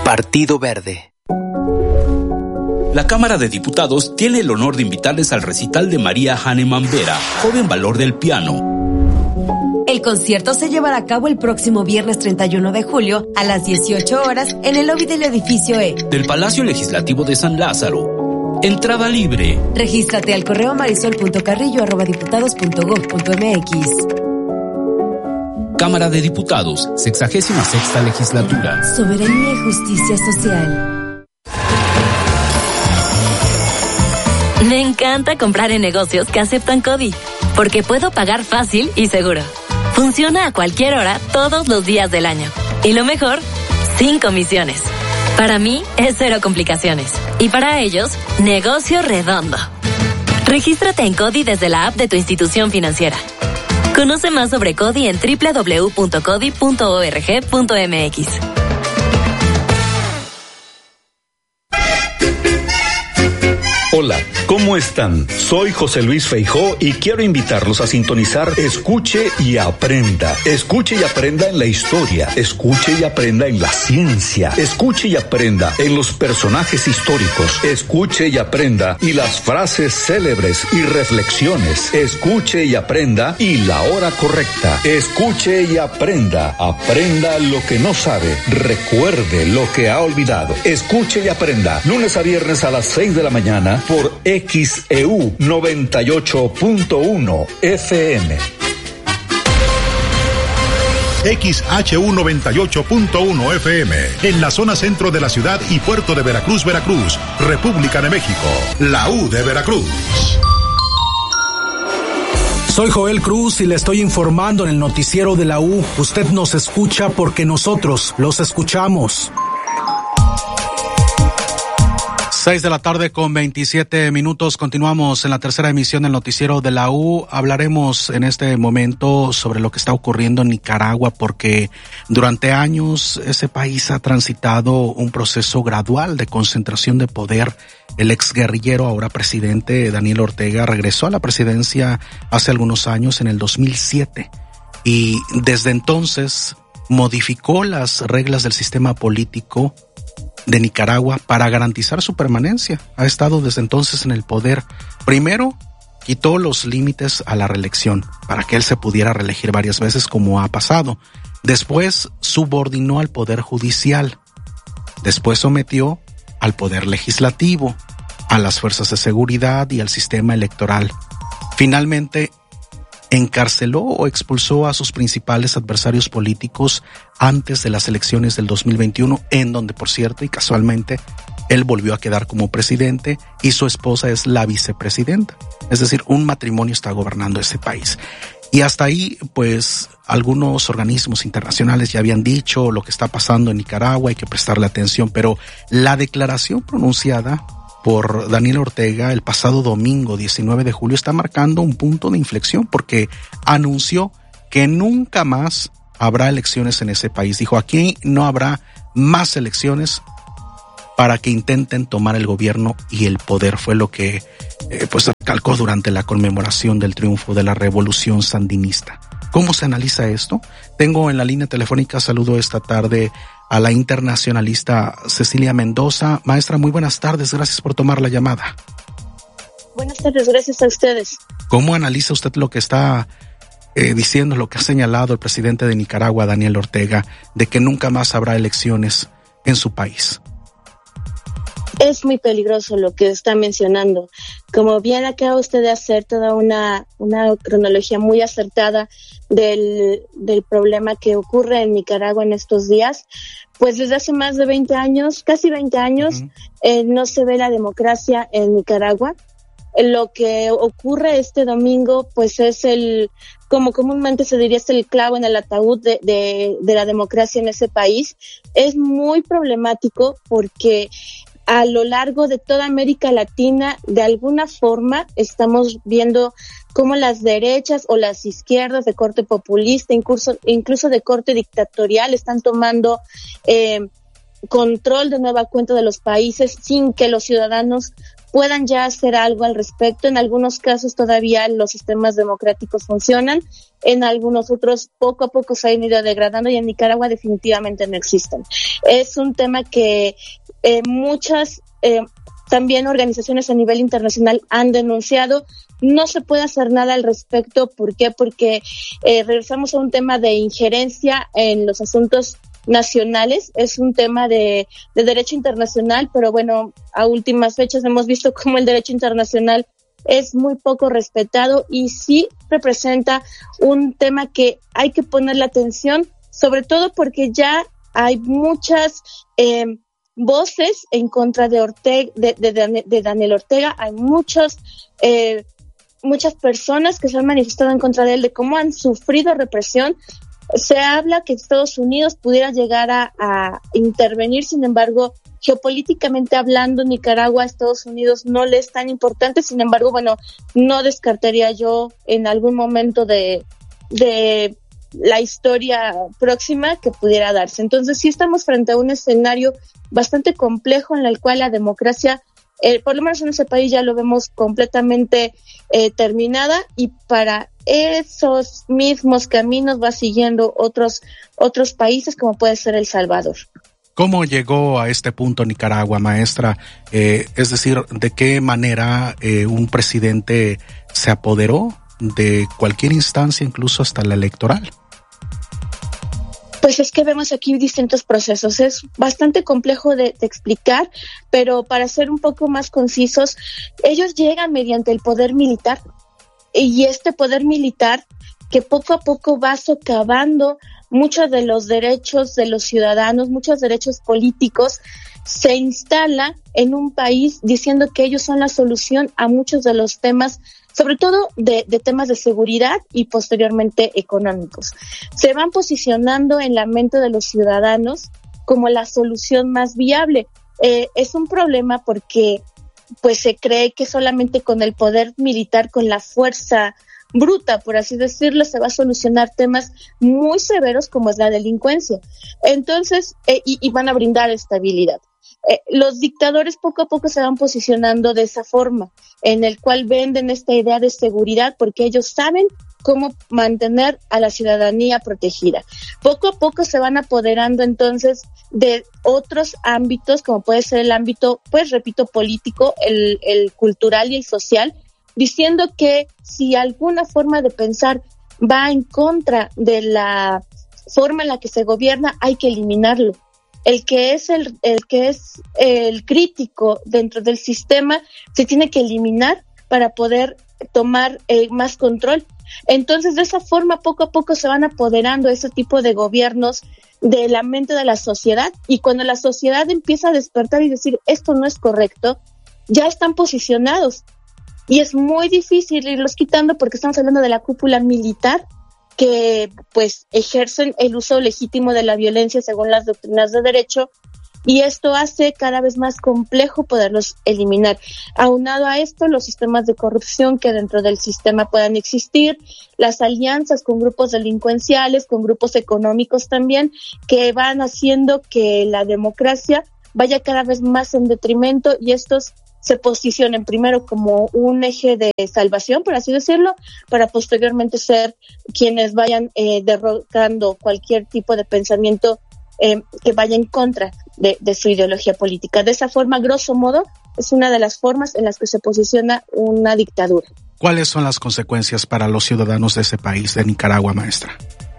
Partido Verde. La Cámara de Diputados tiene el honor de invitarles al recital de María Hahnemann Vera, joven valor del piano. El concierto se llevará a cabo el próximo viernes 31 de julio a las 18 horas en el lobby del edificio E del Palacio Legislativo de San Lázaro. Entrada libre. Regístrate al correo marisol.carrillo@diputados.gov.mx. Cámara de Diputados, 66ª legislatura. Soberanía y justicia social. Me encanta comprar en negocios que aceptan CODI, porque puedo pagar fácil y seguro. Funciona a cualquier hora, todos los días del año. Y lo mejor, sin comisiones. Para mí, es cero complicaciones. Y para ellos, negocio redondo. Regístrate en CODI desde la app de tu institución financiera. Conoce más sobre CODI en www.codi.org.mx. Hola, ¿cómo están? Soy José Luis Feijó y quiero invitarlos a sintonizar Escuche y Aprenda. Escuche y aprenda en la historia, escuche y aprenda en la ciencia, escuche y aprenda en los personajes históricos, escuche y aprenda y las frases célebres y reflexiones, escuche y aprenda y la hora correcta, escuche y aprenda, aprenda lo que no sabe, recuerde lo que ha olvidado, escuche y aprenda, lunes a viernes a las 6 de la mañana, por XEU 98.1 FM. XHU 98.1 FM, en la zona centro de la ciudad y puerto de Veracruz, Veracruz, República de México, la U de Veracruz. Soy Joel Cruz y le estoy informando en el noticiero de la U. Usted nos escucha porque nosotros los escuchamos. 6 de la tarde con 27 minutos. Continuamos en la tercera emisión del noticiero de la U. Hablaremos en este momento sobre lo que está ocurriendo en Nicaragua, porque durante años ese país ha transitado un proceso gradual de concentración de poder. El exguerrillero, ahora presidente, Daniel Ortega, regresó a la presidencia hace algunos años, en el 2007, y desde entonces modificó las reglas del sistema político de Nicaragua para garantizar su permanencia. Ha estado desde entonces en el poder. Primero, quitó los límites a la reelección para que él se pudiera reelegir varias veces, como ha pasado. Después, subordinó al poder judicial. Después sometió al poder legislativo, a las fuerzas de seguridad y al sistema electoral. Finalmente, encarceló o expulsó a sus principales adversarios políticos antes de las elecciones del 2021, en donde, por cierto, y casualmente, él volvió a quedar como presidente y su esposa es la vicepresidenta. Es decir, un matrimonio está gobernando ese país. Y hasta ahí, pues, algunos organismos internacionales ya habían dicho lo que está pasando en Nicaragua, hay que prestarle atención, pero la declaración pronunciada por Daniel Ortega el pasado domingo 19 de julio está marcando un punto de inflexión, porque anunció que nunca más habrá elecciones en ese país. Dijo, aquí no habrá más elecciones para que intenten tomar el gobierno y el poder. Fue lo que pues recalcó durante la conmemoración del triunfo de la revolución sandinista. ¿Cómo se analiza esto? Tengo en la línea telefónica, saludo esta tarde a la internacionalista Cecilia Mendoza. Maestra, muy buenas tardes, gracias por tomar la llamada. Buenas tardes, gracias a ustedes. ¿Cómo analiza usted lo que está diciendo, lo que ha señalado el presidente de Nicaragua, Daniel Ortega, de que nunca más habrá elecciones en su país? Es muy peligroso lo que está mencionando. Como bien acaba usted de hacer toda una cronología muy acertada del problema que ocurre en Nicaragua en estos días, pues desde hace más de 20 años, casi 20 años, no se ve la democracia en Nicaragua. Lo que ocurre este domingo, pues es como comúnmente se diría, es el clavo en el ataúd de la democracia en ese país. Es muy problemático porque a lo largo de toda América Latina, de alguna forma, estamos viendo cómo las derechas o las izquierdas de corte populista, incluso de corte dictatorial, están tomando control de nueva cuenta de los países sin que los ciudadanos puedan ya hacer algo al respecto. En algunos casos todavía los sistemas democráticos funcionan, en algunos otros poco a poco se han ido degradando y en Nicaragua definitivamente no existen. Es un tema que muchas también organizaciones a nivel internacional han denunciado. No se puede hacer nada al respecto. ¿Por qué? Porque regresamos a un tema de injerencia en los asuntos nacionales. Es un tema de derecho internacional, pero bueno, a últimas fechas hemos visto cómo el derecho internacional es muy poco respetado y sí representa un tema que hay que ponerle atención, sobre todo porque ya hay muchas voces en contra de Ortega, de Daniel Ortega. Hay muchas personas que se han manifestado en contra de él, de cómo han sufrido represión. Se habla que Estados Unidos pudiera llegar a intervenir, sin embargo, geopolíticamente hablando, Nicaragua a Estados Unidos no le es tan importante. Sin embargo, bueno, no descartaría yo en algún momento de la historia próxima que pudiera darse. Entonces sí estamos frente a un escenario bastante complejo en el cual la democracia, por lo menos en ese país, ya lo vemos completamente terminada, y para esos mismos caminos va siguiendo otros países como puede ser El Salvador. ¿Cómo llegó a este punto Nicaragua, maestra? Es decir, ¿de qué manera un presidente se apoderó de cualquier instancia, incluso hasta la electoral? Pues es que vemos aquí distintos procesos. Es bastante complejo de explicar, pero para ser un poco más concisos, ellos llegan mediante el poder militar, y este poder militar que poco a poco va socavando muchos de los derechos de los ciudadanos, muchos derechos políticos, se instala en un país diciendo que ellos son la solución a muchos de los temas, sobre todo de temas de seguridad y posteriormente económicos. Se van posicionando en la mente de los ciudadanos como la solución más viable. Es un problema porque pues se cree que solamente con el poder militar, con la fuerza bruta, por así decirlo, se va a solucionar temas muy severos como es la delincuencia. Entonces, y van a brindar estabilidad. Los dictadores poco a poco se van posicionando de esa forma, en el cual venden esta idea de seguridad porque ellos saben cómo mantener a la ciudadanía protegida. Poco a poco se van apoderando entonces de otros ámbitos, como puede ser el ámbito, pues repito, político, el cultural y el social, diciendo que si alguna forma de pensar va en contra de la forma en la que se gobierna, hay que eliminarlo. El que es el crítico dentro del sistema se tiene que eliminar para poder tomar más control. Entonces, de esa forma, poco a poco se van apoderando ese tipo de gobiernos de la mente de la sociedad, y cuando la sociedad empieza a despertar y decir esto no es correcto, ya están posicionados. Y es muy difícil irlos quitando porque estamos hablando de la cúpula militar que pues ejercen el uso legítimo de la violencia según las doctrinas de derecho, y esto hace cada vez más complejo poderlos eliminar. Aunado a esto, los sistemas de corrupción que dentro del sistema puedan existir, las alianzas con grupos delincuenciales, con grupos económicos también, que van haciendo que la democracia vaya cada vez más en detrimento, y estos se posicionen primero como un eje de salvación, por así decirlo, para posteriormente ser quienes vayan derrocando cualquier tipo de pensamiento que vaya en contra de su ideología política. De esa forma, grosso modo, es una de las formas en las que se posiciona una dictadura. ¿Cuáles son las consecuencias para los ciudadanos de ese país, de Nicaragua, maestra?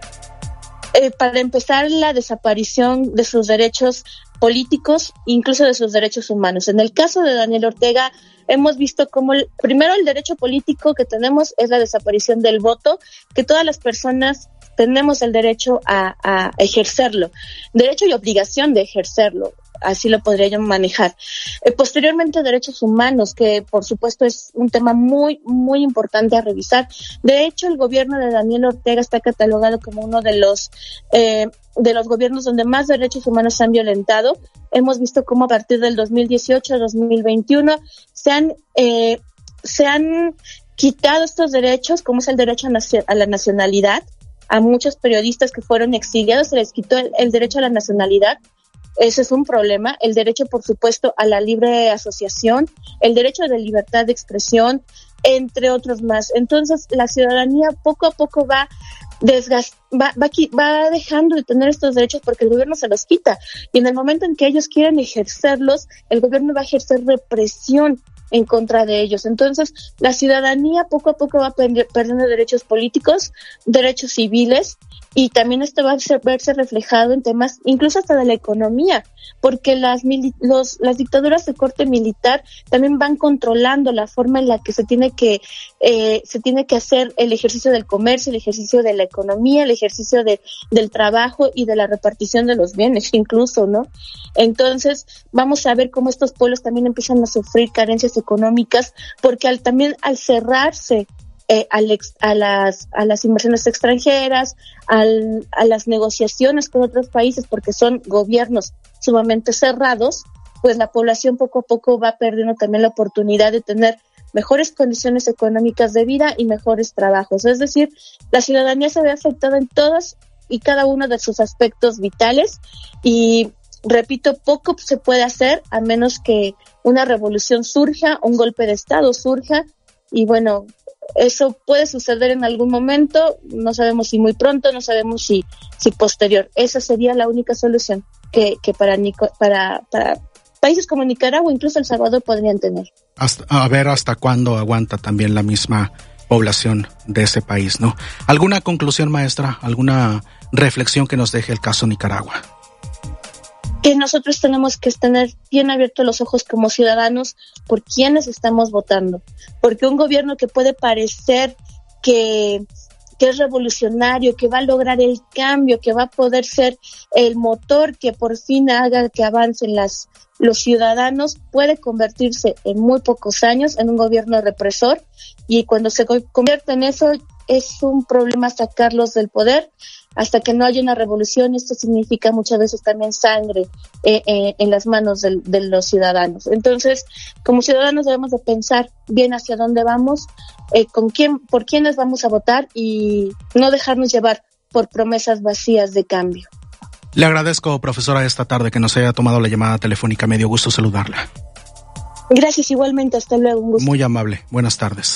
Para empezar, la desaparición de sus derechos políticos, incluso de sus derechos humanos. En el caso de Daniel Ortega, hemos visto cómo primero el derecho político que tenemos es la desaparición del voto, que todas las personas tenemos el derecho a ejercerlo, derecho y obligación de ejercerlo, así lo podría yo manejar. Posteriormente, derechos humanos, que por supuesto es un tema muy, muy importante a revisar. De hecho, el gobierno de Daniel Ortega está catalogado como uno de los gobiernos donde más derechos humanos se han violentado. Hemos visto cómo a partir del 2018 al 2021 se han quitado estos derechos, como es el derecho a la nacionalidad. A muchos periodistas que fueron exiliados se les quitó el derecho a la nacionalidad, Ese es un problema. El derecho, por supuesto, a la libre asociación, el derecho de libertad de expresión, entre otros más. Entonces, la ciudadanía poco a poco va dejando de tener estos derechos porque el gobierno se los quita. Y en el momento en que ellos quieren ejercerlos, el gobierno va a ejercer represión en contra de ellos. Entonces, la ciudadanía poco a poco va perdiendo derechos políticos, derechos civiles, y también esto va a verse reflejado en temas incluso hasta de la economía, porque las dictaduras de corte militar también van controlando la forma en la que se tiene que hacer el ejercicio del comercio, el ejercicio de la economía, el ejercicio del trabajo y de la repartición de los bienes incluso, ¿no? Entonces, vamos a ver cómo estos pueblos también empiezan a sufrir carencias económicas, porque al cerrarse a las inversiones extranjeras, a las negociaciones con otros países, porque son gobiernos sumamente cerrados, pues la población poco a poco va perdiendo también la oportunidad de tener mejores condiciones económicas de vida y mejores trabajos. Es decir, la ciudadanía se ve afectada en todos y cada uno de sus aspectos vitales, y repito, poco se puede hacer a menos que una revolución surja, un golpe de Estado surja, y bueno, eso puede suceder en algún momento, no sabemos si muy pronto, no sabemos si posterior. Esa sería la única solución que para países como Nicaragua, incluso El Salvador, podrían tener. A ver hasta cuándo aguanta también la misma población de ese país, ¿no? ¿Alguna conclusión, maestra? ¿Alguna reflexión que nos deje el caso Nicaragua? Que nosotros tenemos que tener bien abiertos los ojos como ciudadanos por quienes estamos votando, porque un gobierno que puede parecer que es revolucionario, que va a lograr el cambio, que va a poder ser el motor que por fin haga que avancen los ciudadanos, puede convertirse en muy pocos años en un gobierno represor, y cuando se convierte en eso es un problema sacarlos del poder hasta que no haya una revolución. Esto significa muchas veces también sangre en las manos de los ciudadanos. Entonces, como ciudadanos debemos de pensar bien hacia dónde vamos, por quiénes vamos a votar, y no dejarnos llevar por promesas vacías de cambio. Le agradezco, profesora, esta tarde que nos haya tomado la llamada telefónica. Me dio gusto saludarla. Gracias, igualmente. Hasta luego. Un gusto. Muy amable. Buenas tardes.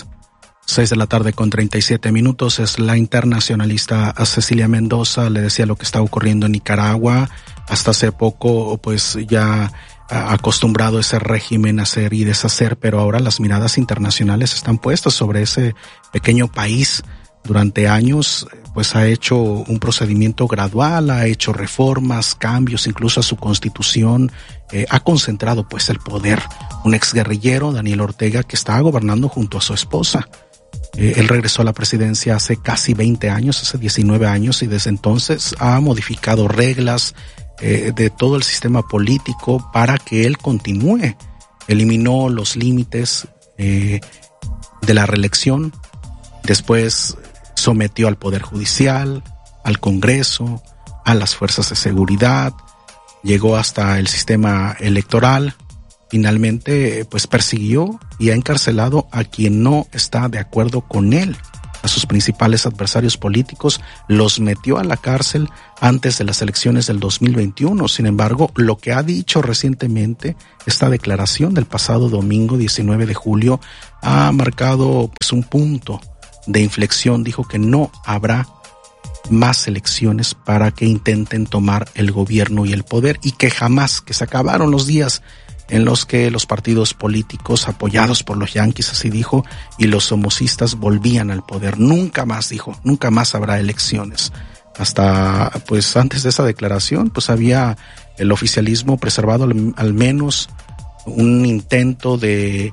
6:37 p.m. Es la internacionalista Cecilia Mendoza. Le decía lo que está ocurriendo en Nicaragua. Hasta hace poco, pues ya acostumbrado ese régimen a hacer y deshacer, pero ahora las miradas internacionales están puestas sobre ese pequeño país. Durante años, pues ha hecho un procedimiento gradual, ha hecho reformas, cambios, incluso a su constitución, ha concentrado pues el poder. Un exguerrillero, Daniel Ortega, que está gobernando junto a su esposa. Él regresó a la presidencia hace casi 20 años, hace 19 años, y desde entonces ha modificado reglas de todo el sistema político para que él continúe. Eliminó los límites de la reelección, después sometió al Poder Judicial, al Congreso, a las fuerzas de seguridad, llegó hasta el sistema electoral. Finalmente, pues persiguió y ha encarcelado a quien no está de acuerdo con él. A sus principales adversarios políticos los metió a la cárcel antes de las elecciones del 2021. Sin embargo, lo que ha dicho recientemente, esta declaración del pasado domingo 19 de julio, ha marcado pues un punto de inflexión. Dijo que no habrá más elecciones para que intenten tomar el gobierno y el poder, y que jamás, que se acabaron los días en los que los partidos políticos apoyados por los yanquis, así dijo, y los somocistas volvían al poder. Nunca más, dijo, nunca más habrá elecciones. Hasta pues antes de esa declaración pues había el oficialismo preservado al menos un intento de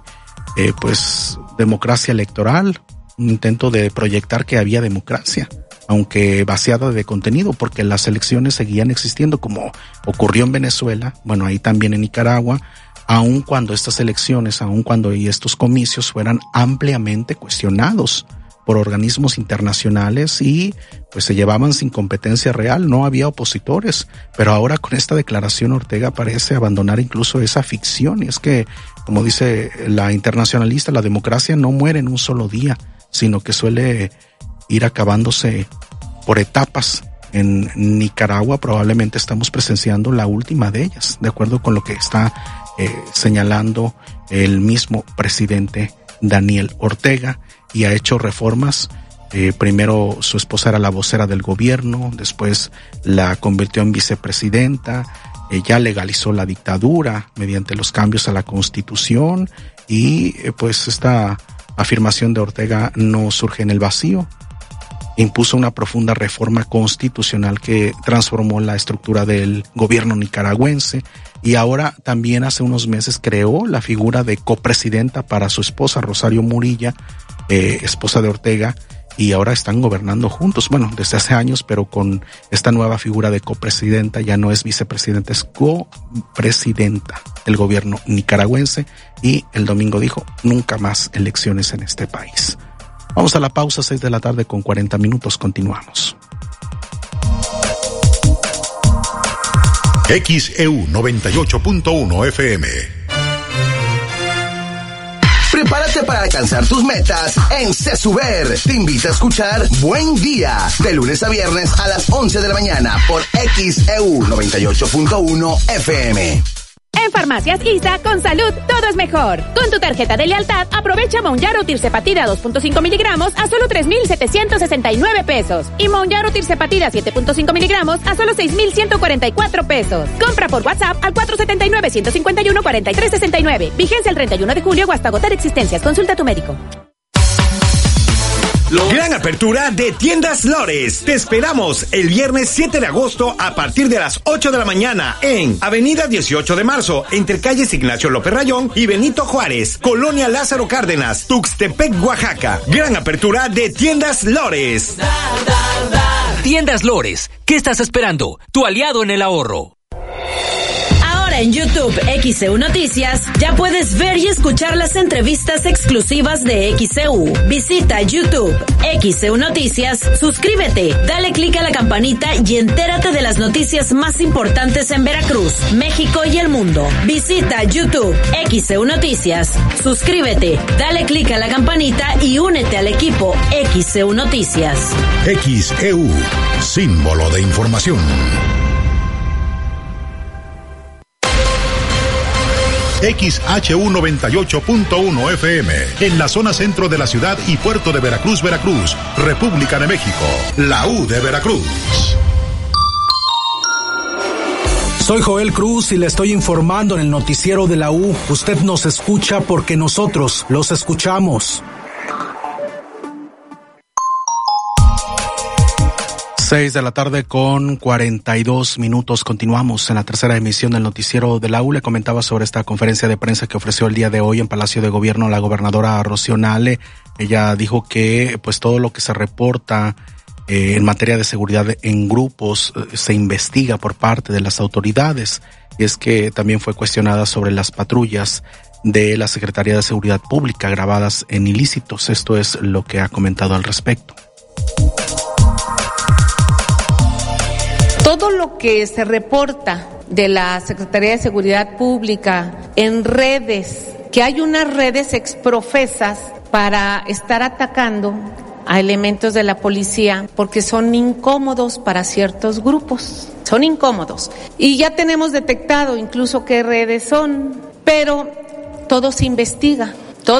pues democracia electoral, un intento de proyectar que había democracia, aunque vaciada de contenido, porque las elecciones seguían existiendo, como ocurrió en Venezuela, bueno, ahí también en Nicaragua, aun cuando estas elecciones, aun cuando estos comicios fueran ampliamente cuestionados por organismos internacionales y pues se llevaban sin competencia real, no había opositores. Pero ahora con esta declaración Ortega parece abandonar incluso esa ficción, y es que, como dice la internacionalista, la democracia no muere en un solo día, sino que suele ir acabándose por etapas en Nicaragua probablemente estamos presenciando la última de ellas, de acuerdo con lo que está señalando el mismo presidente Daniel Ortega, y ha hecho reformas. Primero su esposa era la vocera del gobierno, después la convirtió en vicepresidenta, ya legalizó la dictadura mediante los cambios a la Constitución, y pues esta afirmación de Ortega no surge en el vacío. Impuso una profunda reforma constitucional que transformó la estructura del gobierno nicaragüense, y ahora también hace unos meses creó la figura de copresidenta para su esposa Rosario Murilla, esposa de Ortega, y ahora están gobernando juntos, bueno, desde hace años, pero con esta nueva figura de copresidenta, ya no es vicepresidenta, es copresidenta del gobierno nicaragüense, y el domingo dijo, nunca más elecciones en este país. Vamos a la pausa, 6 de la tarde con 40 minutos, continuamos. XEU 98.1 FM. Prepárate para alcanzar tus metas en CESUBER. Te invita a escuchar Buen Día de lunes a viernes a las 11 de la mañana por XEU 98.1 FM. En Farmacias ISA, con salud, todo es mejor. Con tu tarjeta de lealtad, aprovecha Mounjaro Tirzepatida 2.5 miligramos a solo 3,769 pesos. Y Mounjaro Tirzepatida 7.5 miligramos a solo 6,144 pesos. Compra por WhatsApp al 479-151-4369. Vigencia el 31 de julio o hasta agotar existencias. Consulta a tu médico. Gran apertura de Tiendas Lores. Te esperamos el viernes 7 de agosto a partir de las 8 de la mañana en Avenida 18 de Marzo, entre calles Ignacio López Rayón y Benito Juárez, Colonia Lázaro Cárdenas, Tuxtepec, Oaxaca. Gran apertura de Tiendas Lores. Tiendas Lores, ¿qué estás esperando? Tu aliado en el ahorro. En YouTube XEU Noticias ya puedes ver y escuchar las entrevistas exclusivas de XEU. Visita YouTube XEU Noticias, suscríbete, dale clic a la campanita y entérate de las noticias más importantes en Veracruz, México y el mundo. Visita YouTube XEU Noticias, suscríbete, dale clic a la campanita y únete al equipo XEU Noticias. XEU, símbolo de información. XHU 98.1 FM, en la zona centro de la ciudad y puerto de Veracruz, Veracruz, República de México, la U de Veracruz. Soy Joel Cruz y le estoy informando en el noticiero de la U. Usted nos escucha porque nosotros los escuchamos. 6 de la tarde con 42 minutos. Continuamos en la tercera emisión del noticiero de la U. Le comentaba sobre esta conferencia de prensa que ofreció el día de hoy en Palacio de Gobierno la gobernadora Rocío Nale. Ella dijo que pues todo lo que se reporta en materia de seguridad en grupos se investiga por parte de las autoridades. Y es que también fue cuestionada sobre las patrullas de la Secretaría de Seguridad Pública grabadas en ilícitos. Esto es lo que ha comentado al respecto. Todo lo que se reporta de la Secretaría de Seguridad Pública en redes, que hay unas redes exprofesas para estar atacando a elementos de la policía porque son incómodos para ciertos grupos, son incómodos. Y ya tenemos detectado incluso qué redes son, pero todo se investiga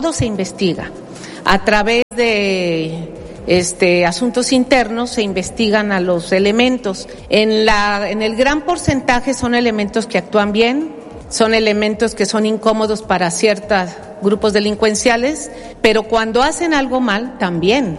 a través de asuntos internos. Se investigan a los elementos. En el gran porcentaje son elementos que actúan bien, son elementos que son incómodos para ciertos grupos delincuenciales, pero cuando hacen algo mal también,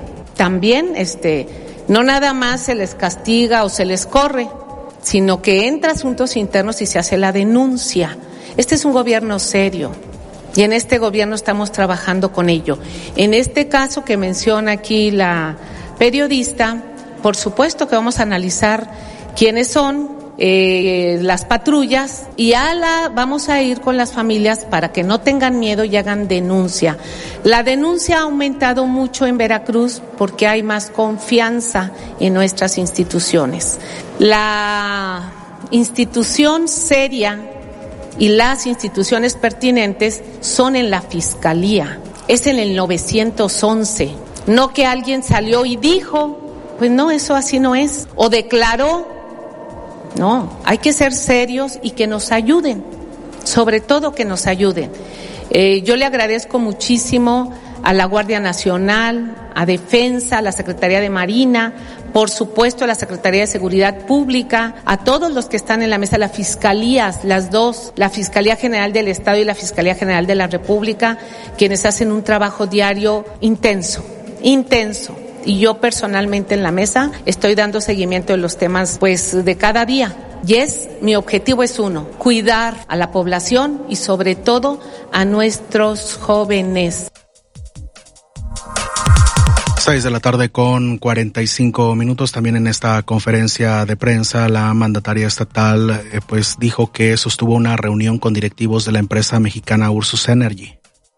no nada más se les castiga o se les corre, sino que entra asuntos internos y se hace la denuncia. Este es un gobierno serio. Y en este gobierno estamos trabajando con ello. En este caso que menciona aquí la periodista, por supuesto que vamos a analizar quiénes son las patrullas y vamos a ir con las familias para que no tengan miedo y hagan denuncia. La denuncia ha aumentado mucho en Veracruz porque hay más confianza en nuestras instituciones. La institución seria y las instituciones pertinentes son en la Fiscalía, es en el 911, no que alguien salió y dijo, Pues no, eso así no es. O declaró. No, hay que ser serios y que nos ayuden, sobre todo que nos ayuden. Yo le agradezco muchísimo a la Guardia Nacional, a Defensa, a la Secretaría de Marina, por supuesto a la Secretaría de Seguridad Pública, a todos los que están en la mesa, las fiscalías, las dos, la Fiscalía General del Estado y la Fiscalía General de la República, quienes hacen un trabajo diario intenso. Y yo personalmente en la mesa estoy dando seguimiento de los temas pues de cada día. Y mi objetivo es uno, cuidar a la población y sobre todo a nuestros jóvenes. 6:45 con 45 minutos. También en esta conferencia de prensa, la mandataria estatal pues dijo que sostuvo una reunión con directivos de la empresa mexicana Ursus Energy.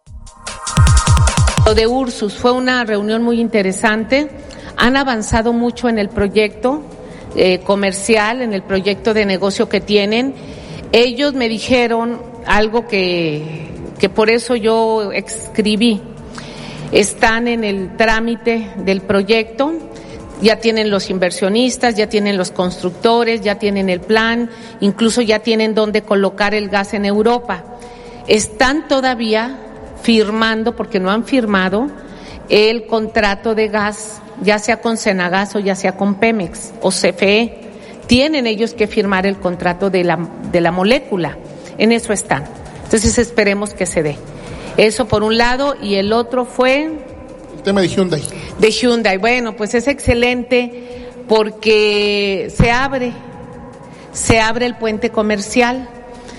Lo de Ursus fue una reunión muy interesante. Han avanzado mucho en el proyecto comercial, en el proyecto de negocio que tienen. Ellos me dijeron algo que por eso yo escribí. Están en el trámite del proyecto, ya tienen los inversionistas, ya tienen los constructores, ya tienen el plan, incluso ya tienen dónde colocar el gas en Europa. Están todavía firmando, porque no han firmado, el contrato de gas, ya sea con Senagas o ya sea con Pemex o CFE. Tienen ellos que firmar el contrato de la molécula, en eso están. Entonces esperemos que se dé. Eso por un lado, y el otro fue... El tema de Hyundai. De Hyundai. Bueno, pues es excelente porque se abre el puente comercial.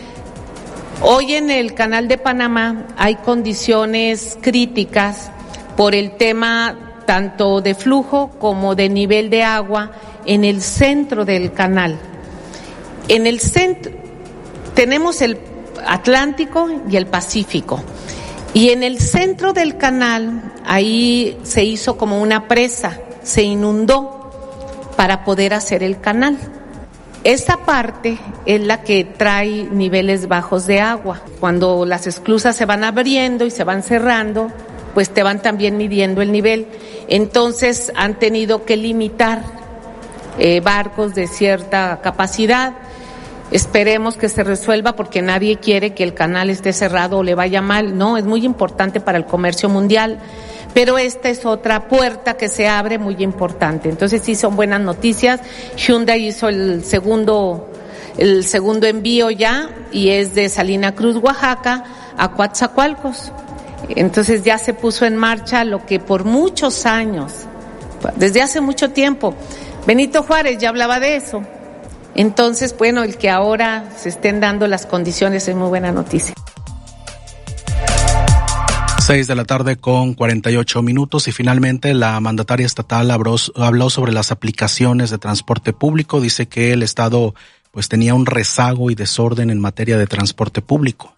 Hoy en el Canal de Panamá hay condiciones críticas por el tema tanto de flujo como de nivel de agua en el centro del canal. En el centro tenemos el Atlántico y el Pacífico. Y en el centro del canal, ahí se hizo como una presa, se inundó para poder hacer el canal. Esa parte es la que trae niveles bajos de agua. Cuando las esclusas se van abriendo y se van cerrando, pues te van también midiendo el nivel. Entonces han tenido que limitar barcos de cierta capacidad. Esperemos que se resuelva porque nadie quiere que el canal esté cerrado o le vaya mal. No, es muy importante para el comercio mundial, pero esta es otra puerta que se abre muy importante. Entonces sí son buenas noticias. Hyundai hizo el segundo envío ya y es de Salina Cruz, Oaxaca, a Coatzacoalcos. Entonces ya se puso en marcha lo que por muchos años, desde hace mucho tiempo, Benito Juárez ya hablaba de eso. Entonces, bueno, el que ahora se estén dando las condiciones es muy buena noticia. 6:00 con 48 minutos y finalmente la mandataria estatal habló sobre las aplicaciones de transporte público. Dice que el Estado pues tenía un rezago y desorden en materia de transporte público.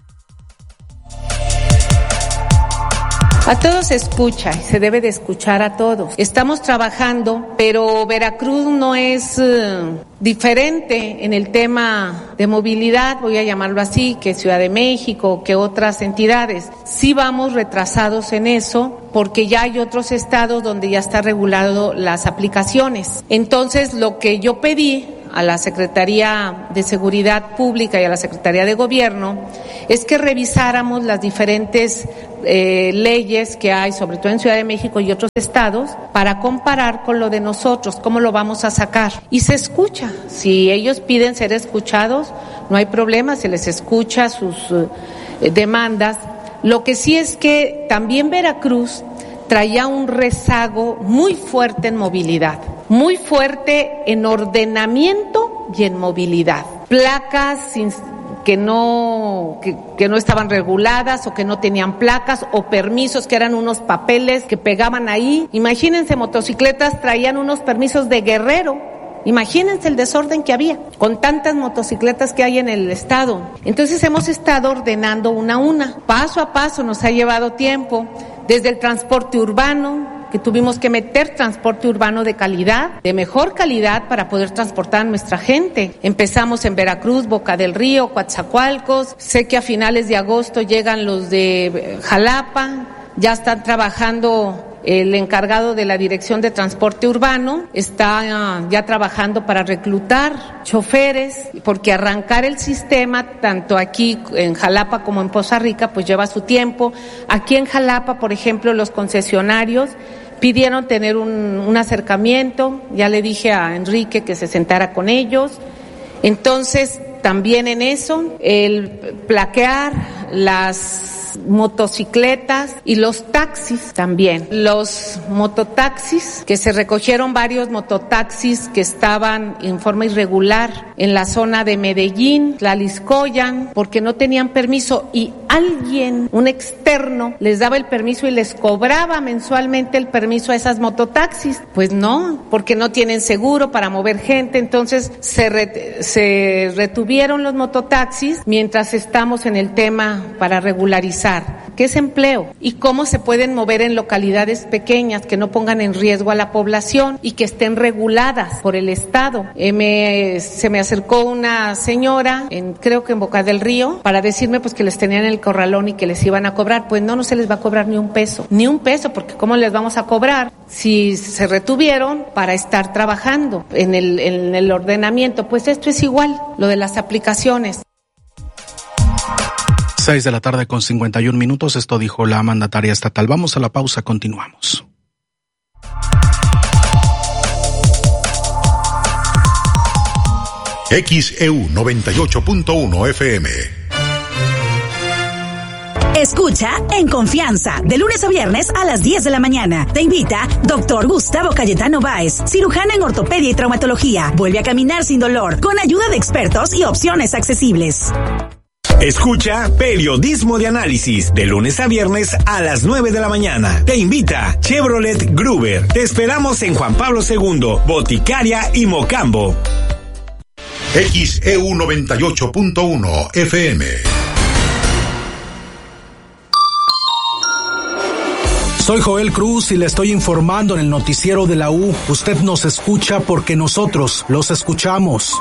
A todos se escucha y se debe de escuchar a todos. Estamos trabajando, pero Veracruz no es diferente en el tema de movilidad, voy a llamarlo así, que Ciudad de México, que otras entidades. Sí vamos retrasados en eso, porque ya hay otros estados donde ya está regulado las aplicaciones. Entonces, lo que yo pedí a la Secretaría de Seguridad Pública y a la Secretaría de Gobierno es que revisáramos las diferentes leyes que hay, sobre todo en Ciudad de México y otros estados, para comparar con lo de nosotros, cómo lo vamos a sacar. Y se escucha, si ellos piden ser escuchados, no hay problema, se les escucha sus demandas. Lo que sí es que también Veracruz traía un rezago muy fuerte en movilidad, muy fuerte en ordenamiento y en movilidad. Placas que no estaban reguladas o que no tenían placas o permisos que eran unos papeles que pegaban ahí. Imagínense, motocicletas traían unos permisos de Guerrero. Imagínense el desorden que había con tantas motocicletas que hay en el estado. Entonces hemos estado ordenando una a una. Paso a paso nos ha llevado tiempo, desde el transporte urbano, que tuvimos que meter transporte urbano de calidad, de mejor calidad para poder transportar a nuestra gente. Empezamos en Veracruz, Boca del Río, Coatzacoalcos. Sé que a finales de agosto llegan los de Jalapa. Ya están trabajando el encargado de la Dirección de Transporte Urbano está ya trabajando para reclutar choferes, porque arrancar el sistema, tanto aquí en Jalapa como en Poza Rica, pues lleva su tiempo. Aquí en Jalapa, por ejemplo, los concesionarios pidieron tener un acercamiento, ya le dije a Enrique que se sentara con ellos. Entonces, también en eso, el plaquear las motocicletas y los taxis también. Los mototaxis, que se recogieron varios mototaxis que estaban en forma irregular en la zona de Medellín, Tlaxcoyan, porque no tenían permiso y alguien, un externo, les daba el permiso y les cobraba mensualmente el permiso a esas mototaxis. Pues no, porque no tienen seguro para mover gente, entonces se retuvieron los mototaxis mientras estamos en el tema para regularizar qué es empleo y cómo se pueden mover en localidades pequeñas que no pongan en riesgo a la población y que estén reguladas por el Estado. Se me acercó una señora, creo que en Boca del Río, para decirme pues que les tenían el corralón y que les iban a cobrar. Pues no se les va a cobrar ni un peso, porque ¿cómo les vamos a cobrar si se retuvieron para estar trabajando en el ordenamiento? Pues esto es igual, lo de las aplicaciones. 6 de la tarde con 51 minutos, esto dijo la mandataria estatal. Vamos a la pausa, continuamos. XEU 98.1 FM. Escucha En Confianza, de lunes a viernes a las 10 de la mañana. Te invita Dr. Gustavo Cayetano Báez, cirujano en ortopedia y traumatología. Vuelve a caminar sin dolor, con ayuda de expertos y opciones accesibles. Escucha Periodismo de Análisis, de lunes a viernes a las 9 de la mañana. Te invita Chevrolet Gruber. Te esperamos en Juan Pablo II, Boticaria y Mocambo. XEU 98.1 FM. Soy Joel Cruz y le estoy informando en el noticiero de la U. Usted nos escucha porque nosotros los escuchamos.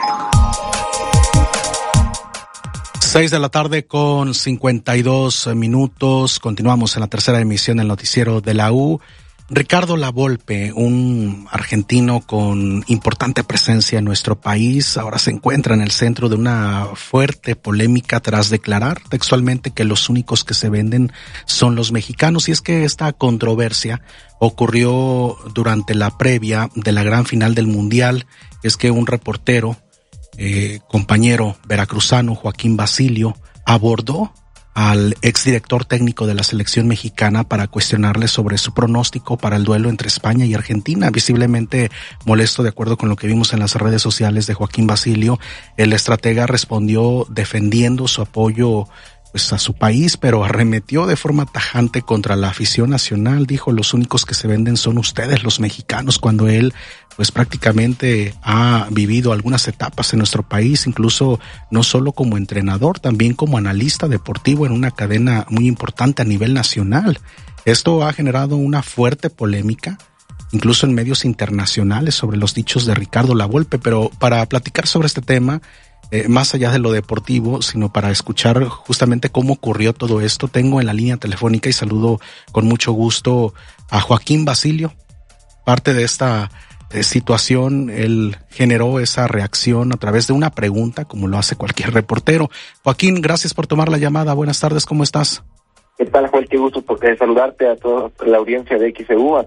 6 de la tarde con 52 minutos. Continuamos en la tercera emisión del noticiero de la U. Ricardo Lavolpe, un argentino con importante presencia en nuestro país, ahora se encuentra en el centro de una fuerte polémica tras declarar textualmente que los únicos que se venden son los mexicanos. Y es que esta controversia ocurrió durante la previa de la gran final del Mundial. Es que un reportero, compañero veracruzano, Joaquín Basilio, abordó al exdirector técnico de la selección mexicana para cuestionarle sobre su pronóstico para el duelo entre España y Argentina. Visiblemente molesto, de acuerdo con lo que vimos en las redes sociales de Joaquín Basilio, el estratega respondió defendiendo su apoyo pues a su país, pero arremetió de forma tajante contra la afición nacional. Dijo: los únicos que se venden son ustedes, los mexicanos, cuando él pues prácticamente ha vivido algunas etapas en nuestro país, incluso no solo como entrenador, también como analista deportivo en una cadena muy importante a nivel nacional. Esto ha generado una fuerte polémica, incluso en medios internacionales, sobre los dichos de Ricardo Lavolpe. Pero para platicar sobre este tema, más allá de lo deportivo, sino para escuchar justamente cómo ocurrió todo esto, tengo en la línea telefónica y saludo con mucho gusto a Joaquín Basilio. Parte de esta situación, él generó esa reacción a través de una pregunta, como lo hace cualquier reportero. Joaquín, gracias por tomar la llamada. Buenas tardes, ¿cómo estás? ¿Qué tal, Joel? Qué gusto saludarte a toda la audiencia de XEU, a